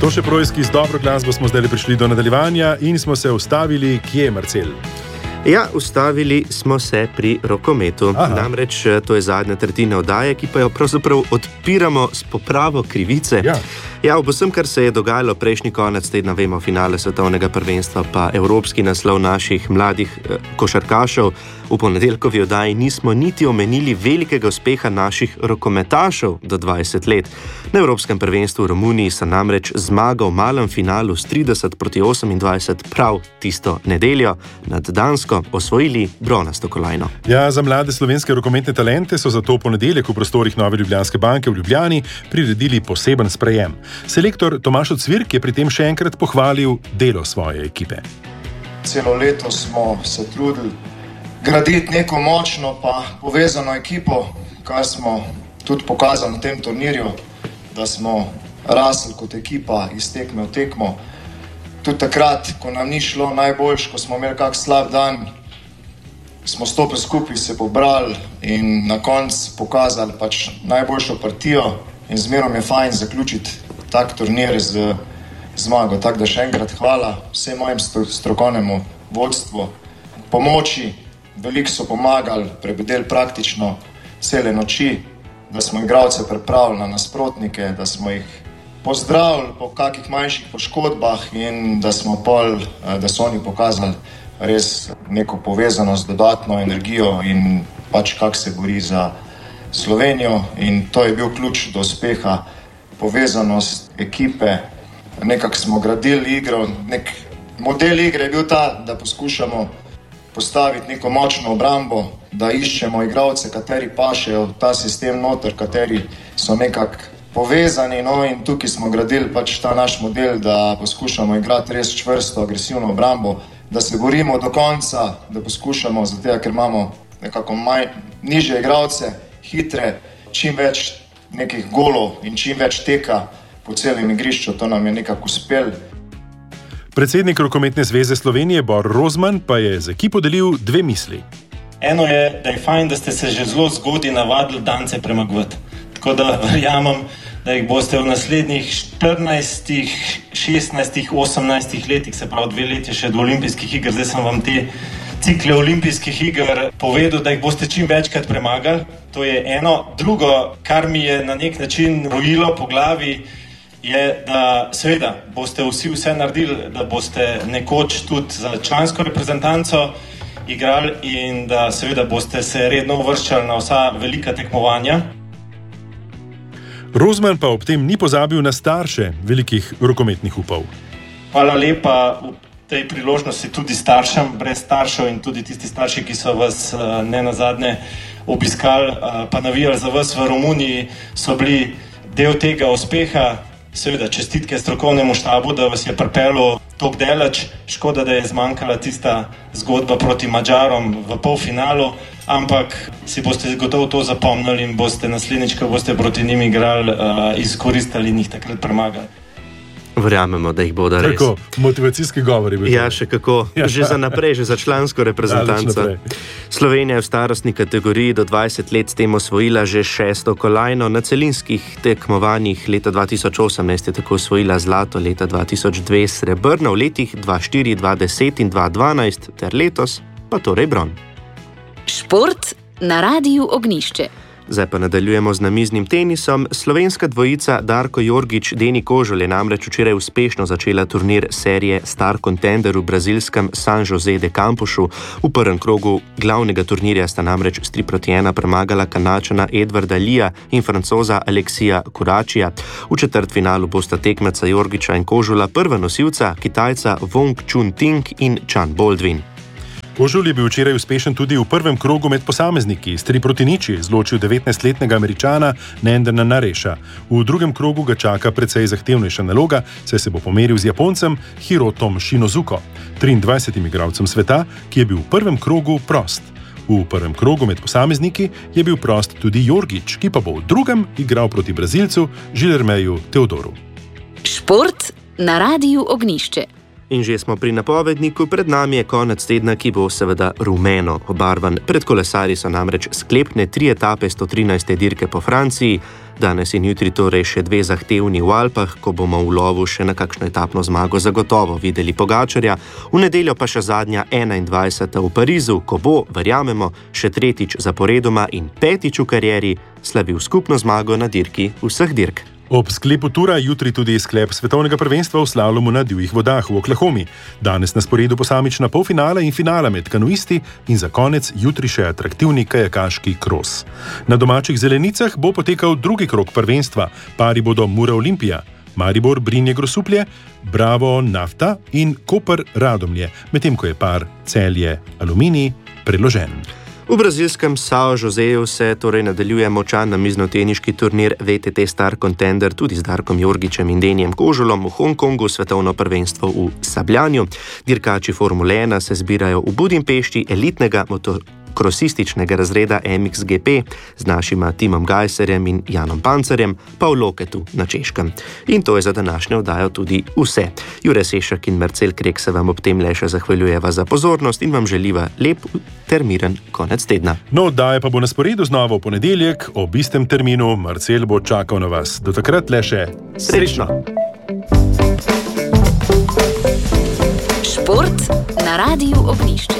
To še projski z dobro glasbo smo zdaj prišli do nadaljevanja in smo se ustavili, kje, Marcel? Ja, ustavili smo se pri rokometu. Namreč to je zadnja tretjina oddaje, ki pa jo pravzaprav odpiramo s popravo krivice. Ja, ob vsem, kar se je dogajalo prejšnji konec tedna, vemo, finale svetovnega prvenstva, pa evropski naslov naših mladih košarkašev, v ponedeljkovi oddaji nismo niti omenili velikega uspeha naših rokometašev do 20 let. Na evropskem prvenstvu v Romuniji so namreč zmago v malem finalu s 30-28 prav tisto nedeljo nad Dansko osvojili bronasto kolajno. Ja, za mlade slovenske rokometne talente so zato v ponedeljek v prostorih Nove Ljubljanske banke v Ljubljani priredili poseben sprejem. Selektor Tomaž Ocvirk je pri tem še enkrat pohvalil delo svoje ekipe. Celo leto smo se trudili graditi neko močno pa povezano ekipo, kar smo tudi pokazali na tem turnirju, da smo rasli kot ekipa iz tekme v tekmo. Tudi takrat, ko nam ni šlo najboljš, ko smo imeli kak slab dan, smo stopili skupaj, se pobrali in na koncu pokazali pač najboljšo partijo in zmerom je fajn zaključiti tak turnir z zmago. Tako da še enkrat hvala vsem mojim strokovnemu vodstvu, pomoči, veliko so pomagali, prebedeli praktično cele noči, da smo igralce pripravili na nasprotnike, da smo jih pozdravili po kakih manjših poškodbah in da so oni pokazali res neko povezanost, dodatno energijo in pač kak se bori za Slovenijo in to je bil ključ do uspeha, povezanost ekipe. Nekako smo gradili igro, nek model igre je bil ta, da poskušamo postaviti neko močno obrambo, da iščemo igralce, kateri pašejo v ta sistem noter, kateri so nekako povezani, no in tukaj smo gradili pač ta naš model, da poskušamo igrati res čvrsto, agresivno obrambo, da se borimo do konca, da poskušamo, zato ker imamo nekako nižje igralce, hitre, čim več nekih golov in čim več teka po celem igrišču, to nam je nekako uspel. Predsednik Rokometne zveze Slovenije Bor Rozman pa je z ekipo delil dve misli. Eno je, da je fajn, da ste se že zelo zgodaj navadili Dance premagovati. Tako da verjamem, da jih boste v naslednjih 14, 16, 18 letih, se pravi 2 leti še do olimpijskih iger, zdaj sem vam te cikle olimpijskih iger povedal, da jih boste čim večkrat premagali. To je eno. Drugo, kar mi je na nek način rojilo po glavi, je, da seveda boste vse naredili, da boste nekoč tudi za člansko reprezentanco igrali in da seveda boste se redno uvrščali na vsa velika tekmovanja. Rozman pa ob tem ni pozabil na starše velikih rokometnih upov. Hvala lepa v tej priložnosti tudi staršem, brez staršev in tudi tisti starši, ki so vas ne nazadnje obiskali pa navijali za vas v Romuniji, so bili del tega uspeha. Seveda čestitke strokovnemu štabu, da vas je pripeljal toliko daleč. Škoda, da je zmanjkala tista zgodba proti Madžarom v polfinalu, ampak si boste gotovo to zapomnili in boste naslednjič, ko boste proti njim igrali, izkoristili in jih takrat premagali. Verjamemo, da jih bo da res. Tako, motivacijski govor je bil. Ja, še kako. Že za naprej, že za člansko reprezentanco. Slovenija je v starostni kategoriji do 20 let s tem osvojila že 6. kolajno. Na celinskih tekmovanjih leta 2018 je tako osvojila zlato, leta 2002 srebrno, v letih 2004, 2010 in 2012 ter letos pa torej bron. Šport na Radiu Ognjišče. Zdaj pa nadaljujemo z namiznim tenisom. Slovenska dvojica Darko Jorgić, Deni Kožul je namreč včeraj uspešno začela turnir serije Star Contender v brazilskem San José de Camposu. V prvem krogu glavnega turnirja sta namreč s 3-1 premagala Kanačana Edvarda Lija in Francoza Aleksija Kuračija. V četrtfinalu bosta tekmeca Jorgića in Kožula prva nosilca, Kitajca Wong Chun Ting in Chan Baldwin. Kožul je bil včeraj uspešen tudi v prvem krogu med posamezniki. S 3-0 izločil 19-letnega Američana Nandana Nareša. V drugem krogu ga čaka precej zahtevnejša naloga, saj se bo pomeril z Japoncem Hirotom Shinozuko, 23. igralcem sveta, ki je bil v prvem krogu prost. V prvem krogu med posamezniki je bil prost tudi Jorgić, ki pa bo v drugem igral proti Brazilcu Guilhermeju Teodoru. Šport na Radiu Ognjišče. In že smo pri napovedniku, pred nami je konec tedna, ki bo seveda rumeno obarvan. Pred kolesarji so namreč sklepne 3 etape 113. dirke po Franciji, danes in jutri torej še 2 zahtevni v Alpah, ko bomo v lovu še na kakšno etapno zmago zagotovo videli Pogačarja, v nedeljo pa še zadnja 21. v Parizu, ko bo, verjamemo, še 3. zaporedoma in 5. v karieri slavil skupno zmago na dirki vseh dirk. Ob sklepu tura jutri tudi sklep svetovnega prvenstva v slalomu na divjih vodah v Oklahomi. Danes na sporedu posamična polfinala in finala med kanuisti in za konec jutri še atraktivni kajakaški kros. Na domačih zelenicah bo potekal drugi krog prvenstva. Pari bodo Mura Olimpija, Maribor Brinje Grosuplje, Bravo Nafta in Koper Radomlje, medtem ko je par Celje Aluminij preložen. V brazilskem São Joséju se torej nadaljuje močan namiznoteniški turnir VTT Star Contender tudi z Darkom Jorgičem in Denijem Kožulom v Hongkongu, svetovno prvenstvo v sabljanju. Dirkači Formule 1 se zbirajo v Budimpešti, elitnega motokrosističnega razreda MXGP z našima Timom Gajserjem in Janom Pancerjem, pa v Loketu na Češkem. In to je za današnjo oddajo tudi vse. Jure Sešak in Marcel Krek se vam ob tem le še zahvaljujeva za pozornost in vam želiva lep ter miren konec tedna. No, oddaja pa bo na sporedu znova v ponedeljek ob istem terminu. Marcel bo čakal na vas. Do takrat le še srečno! Šport na Radiu Ognišče.